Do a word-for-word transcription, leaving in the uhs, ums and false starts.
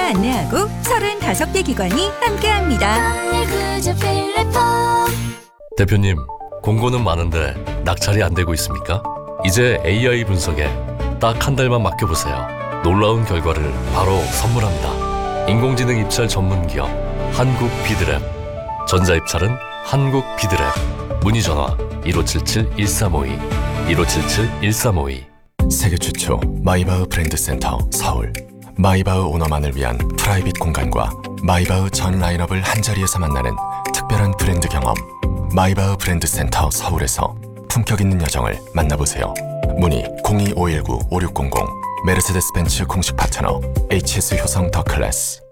안내하고 서른다섯 개 기관이 함께합니다. 대표님, 공고는 많은데 낙찰이 안 되고 있습니까? 이제 에이아이 분석에 딱 한 달만 맡겨보세요. 놀라운 결과를 바로 선물합니다. 인공지능 입찰 전문 기업 한국 비드랩. 전자입찰은 한국 비드랩. 문의 전화 일오칠칠 일삼오이 일오칠칠 일삼오이. 세계 최초 마이바흐 브랜드 센터 서울. 마이바흐 오너만을 위한 프라이빗 공간과 마이바흐 전 라인업을 한자리에서 만나는 특별한 브랜드 경험. 마이바흐 브랜드 센터 서울에서 품격 있는 여정을 만나보세요. 문의 공이 오일구 오육공공. 메르세데스 벤츠 공식 파트너 에이치에스 효성 더 클래스.